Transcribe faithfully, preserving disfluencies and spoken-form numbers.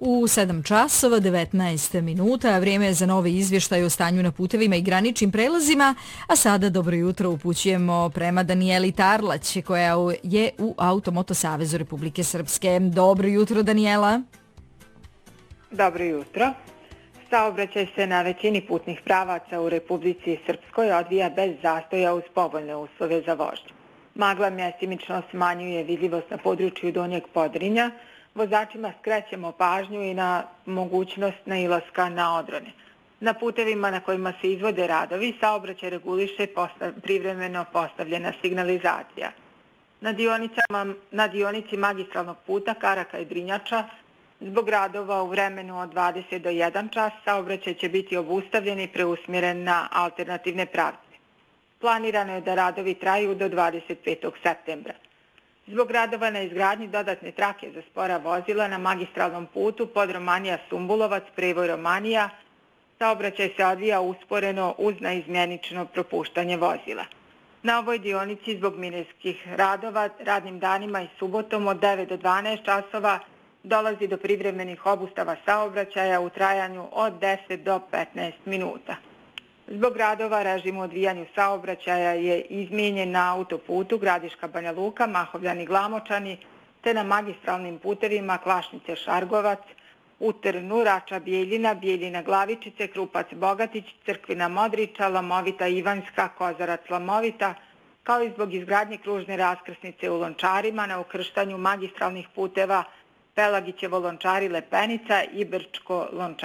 U sedam časova devetnaest minuta vrijeme je za novi izvještaj o stanju na putevima i graničnim prelazima, a sada dobro jutro upućujemo prema Danijeli Tarlać koja je u Automoto Savezu Republike Srpske. Dobro jutro, Danijela. Dobro jutro. Saobraćaj se na većini putnih pravaca u Republici Srpskoj odvija bez zastoja uz povoljne uslove za vožnju. Magla mjestimično smanjuje vidljivost na području Donjeg Podrinja. Vozačima skrećemo pažnju i na mogućnost nailaska na odrone. Na putevima na kojima se izvode radovi, saobraćaj reguliše postav, privremeno postavljena signalizacija. Na, dionicama, na dionici magistralnog puta Karaka i Drinjača, zbog radova u vremenu od dvadeset do jedan čas, saobraćaj će biti obustavljen i preusmjeren na alternativne pravce. Planirano je da radovi traju do dvadeset petog septembra. Zbog radova na izgradnji dodatne trake za spora vozila na magistralnom putu pod Romanija-Sumbulovac, prevoj Romanija, saobraćaj se odvija usporeno uz naizmjenično propuštanje vozila. Na ovoj dionici zbog mineskih radova radnim danima i subotom od devet do dvanaest časova dolazi do privremenih obustava saobraćaja u trajanju od deset do petnaest minuta. Zbog radova režim u odvijanju saobraćaja je izmijenjen na autoputu Gradiška Banja Luka, Mahovljani Glamočani, te na magistralnim putevima Klašnice Šargovac, u Trnu, Rača Bijeljina, Bijeljina Glavičice, Krupac Bogatić, Crkvina Modriča, Lamovita Ivanjska, Kozarac Lamovita, kao i zbog izgradnje kružne raskrsnice u Lončarima na ukrštanju magistralnih puteva Pelagićevo Lončari Lepenica i Brčko Lončari.